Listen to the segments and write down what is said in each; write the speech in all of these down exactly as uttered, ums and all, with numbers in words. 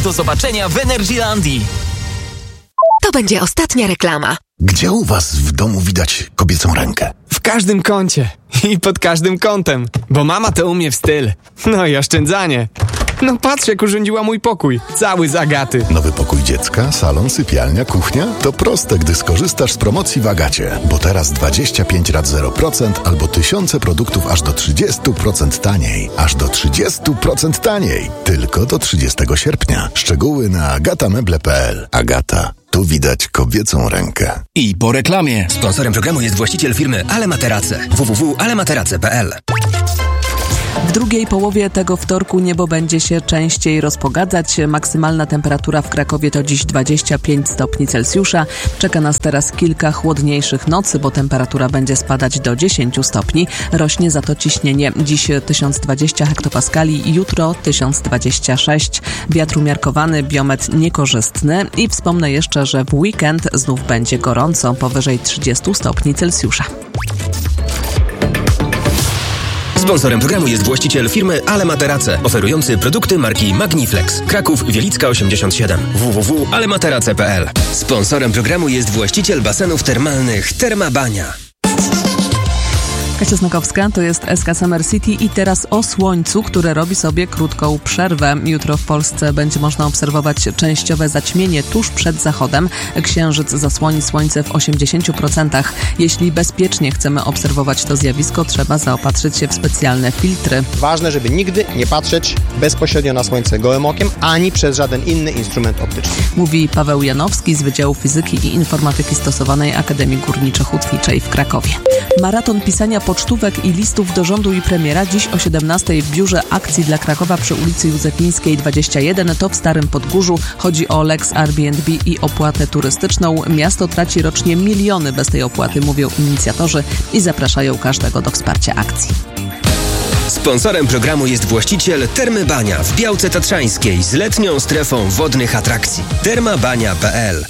do zobaczenia w Energylandii. To będzie ostatnia reklama. Gdzie u was w domu widać kobiecą rękę? W każdym kącie i pod każdym kątem, bo mama to umie w styl. No i oszczędzanie. No patrz, jak urządziła mój pokój. Cały z Agaty. Nowy pokój dziecka, salon, sypialnia, kuchnia? To proste, gdy skorzystasz z promocji w Agacie. Bo teraz dwadzieścia pięć rat zero procent albo tysiące produktów aż do trzydzieści procent taniej. Aż do trzydzieści procent taniej. Tylko do trzydziestego sierpnia. Szczegóły na agatameble kropka p l. Agata. Tu widać kobiecą rękę. I po reklamie. Sponsorem programu jest właściciel firmy Ale Materace. w w w kropka ale materace kropka p l. W drugiej połowie tego wtorku niebo będzie się częściej rozpogadzać. Maksymalna temperatura w Krakowie to dziś dwadzieścia pięć stopni Celsjusza. Czeka nas teraz kilka chłodniejszych nocy, bo temperatura będzie spadać do dziesięć stopni. Rośnie za to ciśnienie. Dziś tysiąc dwadzieścia hektopaskali, jutro tysiąc dwadzieścia sześć. Wiatr umiarkowany, biometr niekorzystny i wspomnę jeszcze, że w weekend znów będzie gorąco, powyżej trzydzieści stopni Celsjusza. Sponsorem programu jest właściciel firmy Ale Materace, oferujący produkty marki Magniflex. Kraków, Wielicka osiemdziesiąt siedem. w w w kropka ale materace kropka p l. Sponsorem programu jest właściciel basenów termalnych Termabania. Kasia Snokowska, to jest S K Summer City i teraz o słońcu, które robi sobie krótką przerwę. Jutro w Polsce będzie można obserwować częściowe zaćmienie tuż przed zachodem. Księżyc zasłoni słońce w osiemdziesięciu procentach. Jeśli bezpiecznie chcemy obserwować to zjawisko, trzeba zaopatrzyć się w specjalne filtry. Ważne, żeby nigdy nie patrzeć bezpośrednio na słońce gołym okiem, ani przez żaden inny instrument optyczny. Mówi Paweł Janowski z Wydziału Fizyki i Informatyki Stosowanej Akademii Górniczo-Hutniczej w Krakowie. Maraton pisania pocztówek i listów do rządu i premiera dziś o siedemnastej w biurze akcji dla Krakowa przy ulicy Józefińskiej dwadzieścia jeden. To w Starym Podgórzu. Chodzi o Lex Airbnb i opłatę turystyczną. Miasto traci rocznie miliony bez tej opłaty, mówią inicjatorzy i zapraszają każdego do wsparcia akcji. Sponsorem programu jest właściciel Termy Bania w Białce Tatrzańskiej z letnią strefą wodnych atrakcji. termabania kropka p l.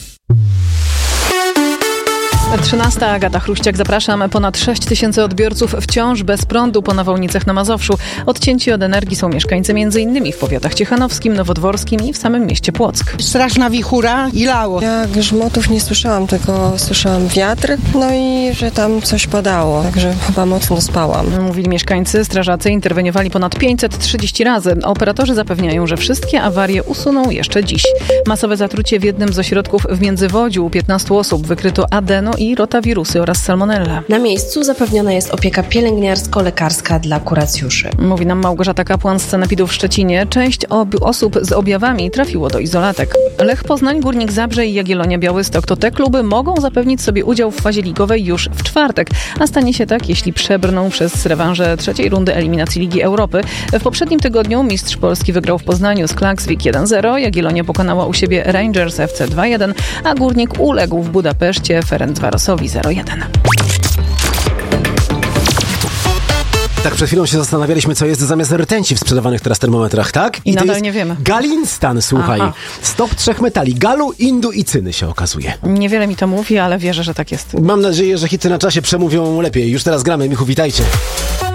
trzynasta. Agata Chruściak, zapraszam. Ponad sześć tysięcy odbiorców wciąż bez prądu po nawałnicach na Mazowszu. Odcięci od energii są mieszkańcy m.in. w powiatach ciechanowskim, nowodworskim i w samym mieście Płock. Straszna wichura i lało. Ja grzmotów nie słyszałam, tylko słyszałam wiatr, no i że tam coś padało, także chyba mocno spałam. Mówili mieszkańcy, strażacy interweniowali ponad pięćset trzydzieści razy. Operatorzy zapewniają, że wszystkie awarie usuną jeszcze dziś. Masowe zatrucie w jednym z ośrodków w Międzywodziu. U piętnastu osób wykryto adeno i rotawirusy oraz salmonellę. Na miejscu zapewniona jest opieka pielęgniarsko-lekarska dla kuracjuszy. Mówi nam Małgorzata Kapłan z Sanepidu w Szczecinie. Część ob- osób z objawami trafiło do izolatek. Lech Poznań, Górnik Zabrze i Jagiellonia Białystok to te kluby mogą zapewnić sobie udział w fazie ligowej już w czwartek, a stanie się tak, jeśli przebrną przez rewanże trzeciej rundy eliminacji Ligi Europy. W poprzednim tygodniu mistrz Polski wygrał w Poznaniu z Klaksvik jeden zero, Jagiellonia pokonała u siebie Rangers F C dwa jeden, a Górnik uległ w Budapeszcie Ferencvarosowi zero jeden. Tak przed chwilą się zastanawialiśmy, co jest zamiast rtęci w sprzedawanych teraz termometrach, tak? I, I nadal nie wiemy. Galinstan, słuchaj. Aha. Stop trzech metali. Galu, indu i cyny się okazuje. Niewiele mi to mówi, ale wierzę, że tak jest. Mam nadzieję, że hity na czasie przemówią lepiej. Już teraz gramy. Michu, witajcie.